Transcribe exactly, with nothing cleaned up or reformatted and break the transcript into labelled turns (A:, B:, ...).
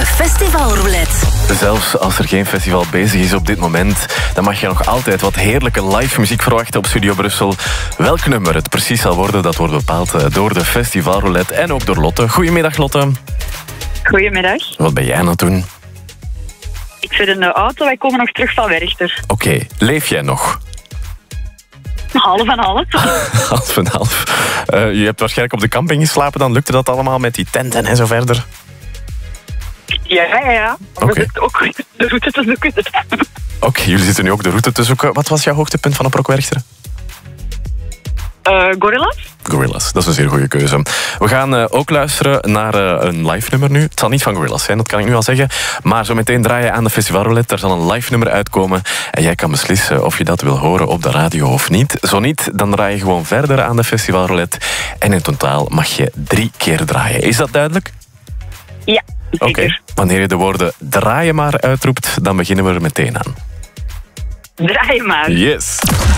A: De festivalroulette.
B: Zelfs als er geen festival bezig is op dit moment, dan mag je nog altijd wat heerlijke live muziek verwachten op Studio Brussel. Welk nummer het precies zal worden, dat wordt bepaald door de festivalroulette en ook door Lotte. Goedemiddag, Lotte.
C: Goedemiddag.
B: Wat ben jij aan het doen?
C: Ik zit in de auto, wij komen nog terug van Werchter.
B: Oké, okay. Leef jij nog?
C: Half en half.
B: Half en half. Uh, je hebt waarschijnlijk op de camping geslapen, dan lukte dat allemaal met die tenten en zo verder?
C: Ja, ja, ja. We
B: okay.
C: zitten ook de route te zoeken.
B: Oké, okay, jullie zitten nu ook de route te zoeken. Wat was jouw hoogtepunt van op Rock Werchter?
C: Uh, Gorillaz.
B: Gorillaz, dat is een zeer goede keuze. We gaan uh, ook luisteren naar uh, een live nummer nu. Het zal niet van Gorillaz zijn, dat kan ik nu al zeggen. Maar zo meteen draaien aan de festivalroulette. Daar zal een live nummer uitkomen. En jij kan beslissen of je dat wil horen op de radio of niet. Zo niet, dan draai je gewoon verder aan de festivalroulette. En in totaal mag je drie keer draaien. Is dat duidelijk?
C: Ja, zeker.
B: Oké, okay. Wanneer je de woorden draai maar uitroept, dan beginnen we er meteen aan.
C: Draai maar.
B: Yes.